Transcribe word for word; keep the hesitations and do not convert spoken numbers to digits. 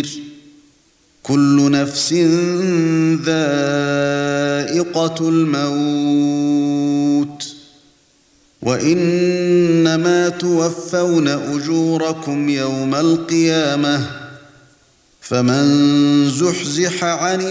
بصير كل نفس ذائقة الموت وإنما توفون أجوركم يوم القيامة فمن زحزح عن